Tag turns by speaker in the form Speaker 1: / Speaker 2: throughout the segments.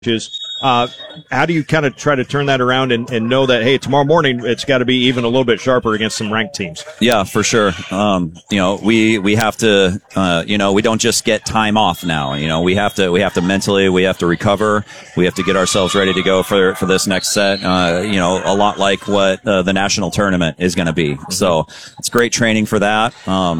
Speaker 1: How do you kind of try to turn that around and know that, hey, tomorrow morning it's got to be even a little bit sharper against some ranked teams?
Speaker 2: Yeah, for sure. We have to, we don't just get time off now. We have to mentally, we have to recover. We have to get ourselves ready to go for this next set. A lot like what the national tournament is going to be. Mm-hmm. So it's great training for that.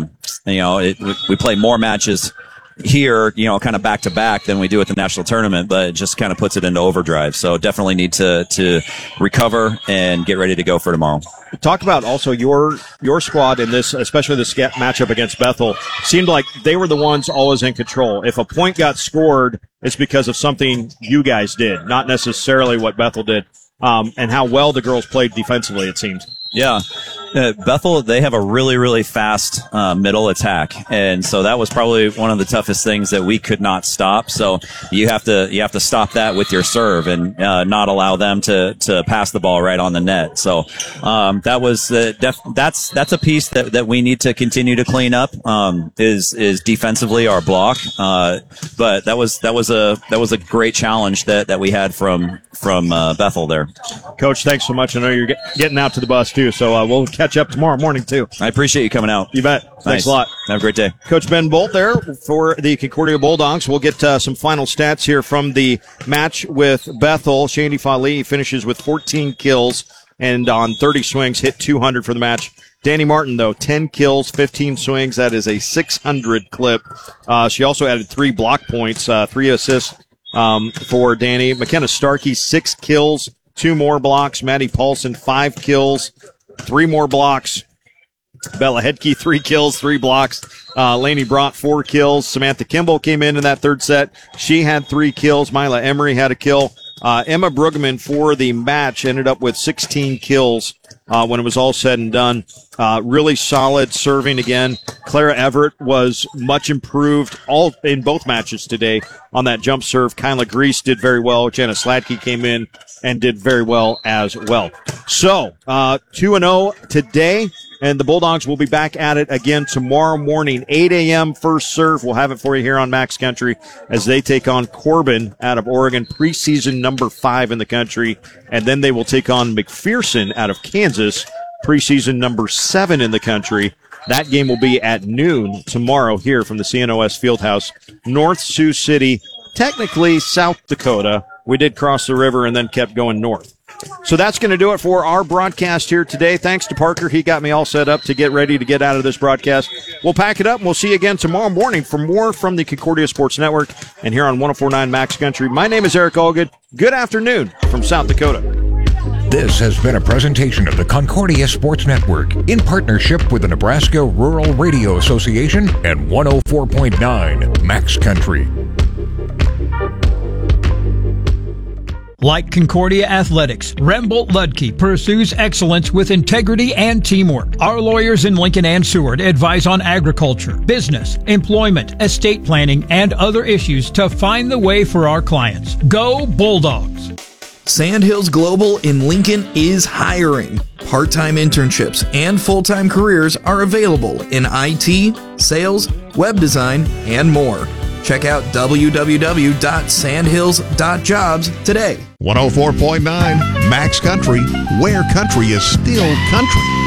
Speaker 2: We play more matches here, kind of back to back than we do at the national tournament, but it just kind of puts it into overdrive. So definitely need to recover and get ready to go for tomorrow.
Speaker 1: Talk about also your squad in this, especially this matchup against Bethel. Seemed like they were the ones always in control. If a point got scored, it's because of something you guys did, not necessarily what Bethel did, and how well the girls played defensively, it seems.
Speaker 2: Yeah. Bethel, they have a really, really fast middle attack, and so that was probably one of the toughest things that we could not stop. So you have to stop that with your serve and not allow them to pass the ball right on the net. So that was that's a piece that we need to continue to clean up. Is defensively our block, but that was a great challenge that we had from Bethel there.
Speaker 1: Coach, thanks so much. I know you're getting out to the bus too, so we'll catch up tomorrow morning too.
Speaker 2: I appreciate you coming out.
Speaker 1: You bet.
Speaker 2: Nice.
Speaker 1: Thanks a lot.
Speaker 2: Have a great day.
Speaker 1: Coach Ben Bolt there for the Concordia Bulldogs. We'll get some final stats here from the match with Bethel. Shandy Fali finishes with 14 kills and on 30 swings, hit 200 for the match. Danny Martin, though, 10 kills, 15 swings. That is a 600 clip. She also added 3 block points, 3 assists for Danny. McKenna Starkey, 6 kills, 2 more blocks. Maddie Paulson, 5 kills, 3 more blocks. Bella Hedke, 3 kills, 3 blocks. Lainey Brott, 4 kills. Samantha Kimball came in that third set. She had 3 kills. Mila Emery had a kill. Emma Bruggeman for the match ended up with 16 kills when it was all said and done. Really solid serving again. Clara Everett was much improved in both matches today on that jump serve. Kyla Grease did very well. Jenna Sladke came in and did very well as well. So 2-0 today. And the Bulldogs will be back at it again tomorrow morning, 8 a.m. first serve. We'll have it for you here on Max Country as they take on Corbin out of Oregon, preseason number 5 in the country. And then they will take on McPherson out of Kansas, preseason number 7 in the country. That game will be at noon tomorrow here from the CNOS Fieldhouse, North Sioux City, technically South Dakota. We did cross the river and then kept going north. So that's going to do it for our broadcast here today. Thanks to Parker. He got me all set up to get ready to get out of this broadcast. We'll pack it up, and we'll see you again tomorrow morning for more from the Concordia Sports Network and here on 104.9 Max Country. My name is Eric Allgood. Good afternoon from South Dakota.
Speaker 3: This has been a presentation of the Concordia Sports Network in partnership with the Nebraska Rural Radio Association and 104.9 Max Country.
Speaker 4: Like Concordia Athletics, Rembolt Ludke pursues excellence with integrity and teamwork. Our lawyers in Lincoln and Seward advise on agriculture, business, employment, estate planning, and other issues to find the way for our clients. Go Bulldogs!
Speaker 5: Sandhills Global in Lincoln is hiring. Part-time internships and full-time careers are available in IT, sales, web design, and more. Check out www.sandhills.jobs today.
Speaker 6: 104.9 Max Country, where country is still country.